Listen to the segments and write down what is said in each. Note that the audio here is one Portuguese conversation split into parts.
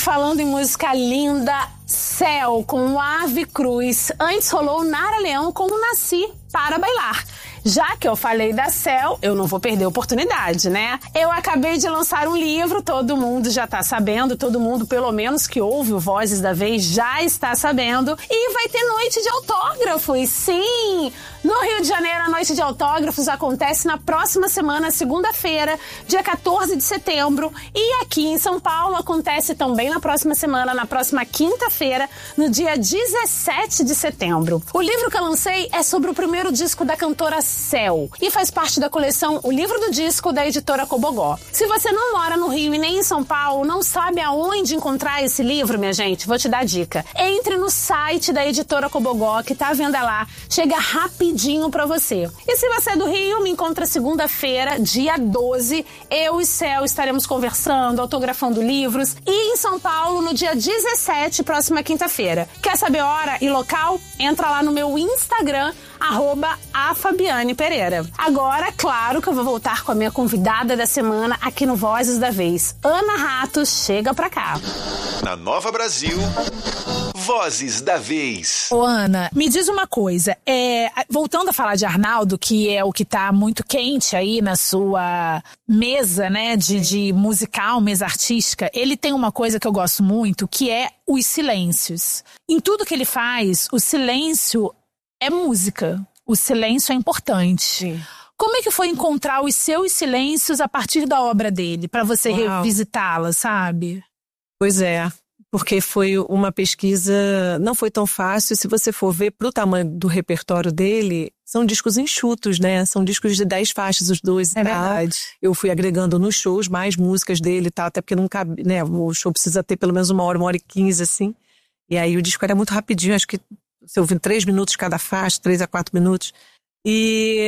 falando em música linda, Céu com Ave Cruz. Antes rolou Nara Leão com Nasci para Bailar. Já que eu falei da Céu, eu não vou perder a oportunidade, né? Eu acabei de lançar um livro, todo mundo já tá sabendo, todo mundo, pelo menos que ouve o Vozes da Vez, já está sabendo. E vai ter noite de autógrafos, sim! No Rio de Janeiro, a noite de autógrafos acontece na próxima semana, segunda-feira, dia 14 de setembro. E aqui em São Paulo acontece também na próxima semana, na próxima quinta-feira, no dia 17 de setembro. O livro que eu lancei é sobre o primeiro disco da cantora Céu e faz parte da coleção O Livro do Disco da editora Cobogó. Se você não mora no Rio e nem em São Paulo, não sabe aonde encontrar esse livro, minha gente, vou te dar a dica. Entre no site da editora Cobogó, que tá à venda lá, chega rapidinho pra você. E se você é do Rio, me encontra segunda-feira, dia 12, eu e Céu estaremos conversando, autografando livros, e em São Paulo no dia 17, próxima quinta-feira. Quer saber hora e local? Entra lá no meu Instagram, @afabianepereira. Agora, claro que eu vou voltar com a minha convidada da semana aqui no Vozes da Vez. Ana Ratos, chega pra cá. Na Nova Brasil, Vozes da Vez. Ô Ana, me diz uma coisa, voltando a falar de Arnaldo, que é o que tá muito quente aí na sua mesa, né, de musical, mesa artística, ele tem uma coisa que eu gosto muito, que é os silêncios. Em tudo que ele faz, o silêncio é música. O silêncio é importante. Sim. Como é que foi encontrar os seus silêncios a partir da obra dele, pra você revisitá-la, sabe? Pois é, porque foi uma pesquisa, não foi tão fácil. Se você for ver pro tamanho do repertório dele, são discos enxutos, né? São discos de 10 faixas, os dois e tal. Verdade. Eu fui agregando nos shows mais músicas dele e tal, até porque não cabe, né? O show precisa ter pelo menos 1 hora e 15, assim. E aí o disco era muito rapidinho, acho que você ouviu 3 minutos cada faixa, 3 a 4 minutos. E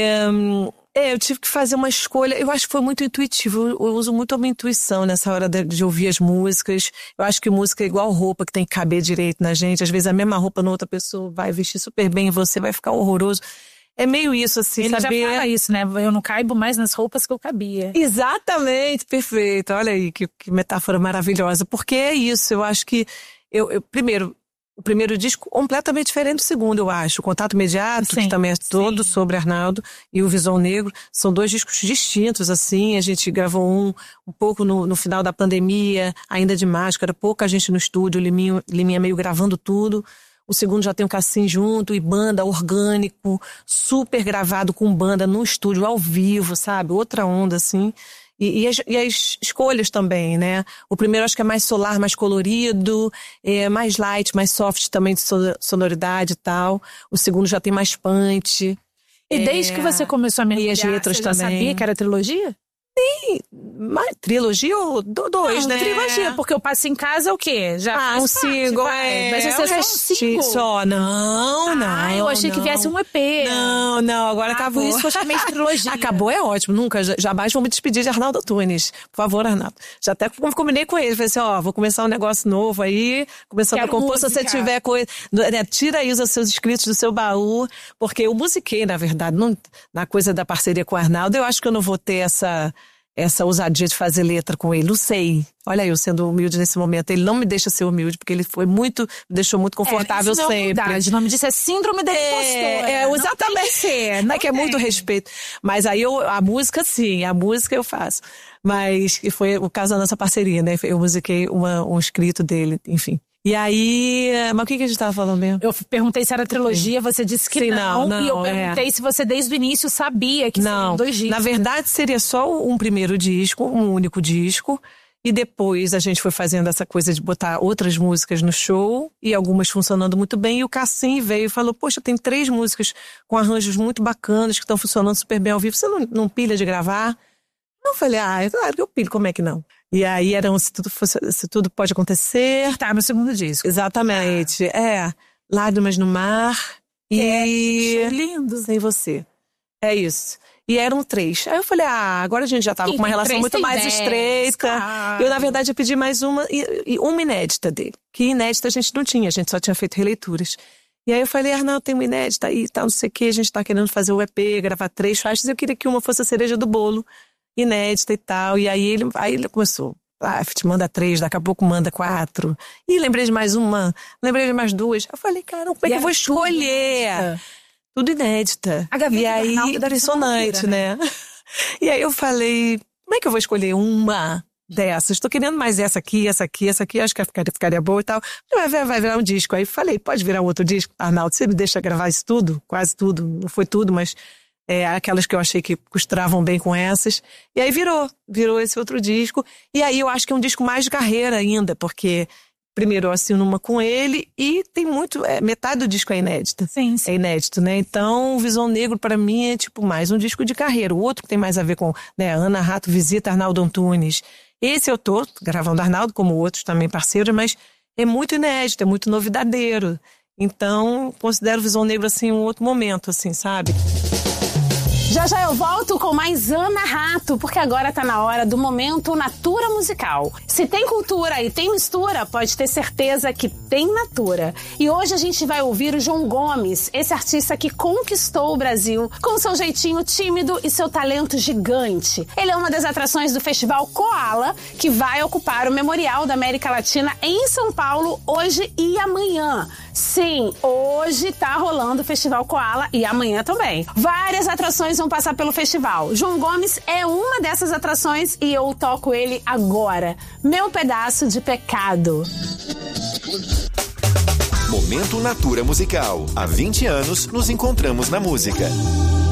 eu tive que fazer uma escolha. Eu acho que foi muito intuitivo. Eu uso muito a minha intuição nessa hora de ouvir as músicas. Eu acho que música é igual roupa, que tem que caber direito na gente. Às vezes a mesma roupa na outra pessoa vai vestir super bem e você vai ficar horroroso. É meio isso, assim, ele saber... já fala isso, né? Eu não caibo mais nas roupas que eu cabia. Exatamente, perfeito. Olha aí, que metáfora maravilhosa. Porque é isso, eu acho que... Primeiro, o primeiro disco completamente diferente do segundo, eu acho. O Contato Imediato, Sim, que também é todo sim. sobre Arnaldo, e o Visão Negro, são 2 discos distintos, assim. A gente gravou um pouco no final da pandemia, ainda de máscara, pouca gente no estúdio, Liminha meio gravando tudo. O segundo já tem o Cassim junto, e banda, orgânico, super gravado com banda no estúdio, ao vivo, sabe? Outra onda, assim. E as escolhas também, né? O primeiro acho que é mais solar, mais colorido, mais light, mais soft também de sonoridade e tal. O segundo já tem mais punch. E desde que você começou a mergulhar, as letras você já também. sabia que era trilogia? Mas trilogia ou 2, né? Trilogia, porque eu passo em casa o quê? Já faz um parte, single, vai. Mas você um só um single. Só, não. Eu achei que viesse um EP. Não, agora acabou. Por isso que eu chamei de trilogia. Acabou, é ótimo, nunca, jamais vou me despedir de Arnaldo Antunes. Por favor, Arnaldo. Já até combinei com ele, falei assim, vou começar um negócio novo aí, começando a compor, se você tiver coisa, né, tira aí os seus escritos do seu baú, porque eu musiquei, na verdade, na coisa da parceria com o Arnaldo, eu acho que eu não vou ter essa ousadia de fazer letra com ele, não sei. Olha eu sendo humilde nesse momento, ele não me deixa ser humilde, porque ele me deixou muito confortável isso não é sempre. humildade, o nome disso é síndrome da impostora. Exatamente. É muito respeito. Mas aí a música sim, a música eu faço. Mas foi o caso da nossa parceria, né? Eu musiquei um escrito dele, enfim. E aí, mas o que a gente tava falando mesmo? Eu perguntei se era trilogia, você disse que sim, não, e eu perguntei se você desde o início sabia que seriam 2 discos. Na verdade seria só um primeiro disco, um único disco, e depois a gente foi fazendo essa coisa de botar outras músicas no show, e algumas funcionando muito bem, e o Cassim veio e falou, poxa, tem 3 músicas com arranjos muito bacanas, que estão funcionando super bem ao vivo, você não pilha de gravar? Eu falei, claro que eu pilho, como é que não? E aí se tudo pode acontecer. Tá no segundo disco. Exatamente. Lágrimas no Mar e... lindo. Sem Você. É isso. E eram 3. Aí eu falei, agora a gente já tava com uma relação muito mais estreita. Claro. Eu, na verdade, eu pedi mais uma inédita dele. Que inédita a gente não tinha, a gente só tinha feito releituras. E aí eu falei, Arnaldo, tem uma inédita aí e tal, não sei o que, a gente tá querendo fazer o EP, gravar 3 faixas, eu queria que uma fosse a cereja do bolo, inédita e tal. E aí ele começou, te manda 3, daqui a pouco manda 4. E lembrei de mais uma, lembrei de mais 2. Eu falei, cara, como é que eu vou escolher? Tudo inédita. E aí, impressionante, né? E aí eu falei, como é que eu vou escolher uma dessas? Estou querendo mais essa aqui, acho que ficaria boa e tal. Vai virar um disco. Aí falei, pode virar outro disco? Arnaldo, você me deixa gravar isso tudo? Quase tudo, não foi tudo, mas aquelas que eu achei que costuravam bem com essas. E aí virou esse outro disco. E aí eu acho que é um disco mais de carreira ainda, porque primeiro eu assino uma com ele e tem muito, metade do disco é inédita. Sim. É inédito, né? Então o Visão Negro pra mim é tipo mais um disco de carreira. O outro que tem mais a ver com, né, Ana Rato visita Arnaldo Antunes. Esse eu tô gravando Arnaldo, como outros também parceiros, mas é muito inédito, é muito novidadeiro. Então considero o Visão Negro assim um outro momento, assim, sabe? Já eu volto com mais Ana Rato, porque agora tá na hora do momento Natura Musical. Se tem cultura e tem mistura, pode ter certeza que tem Natura. E hoje a gente vai ouvir o João Gomes, esse artista que conquistou o Brasil com seu jeitinho tímido e seu talento gigante. Ele é uma das atrações do Festival Koala, que vai ocupar o Memorial da América Latina em São Paulo hoje e amanhã. Sim, hoje tá rolando o Festival Koala e amanhã também. Várias atrações vão passar pelo festival. João Gomes é uma dessas atrações e eu toco ele agora. Meu Pedaço de Pecado. Momento Natura Musical. Há 20 anos nos encontramos na música.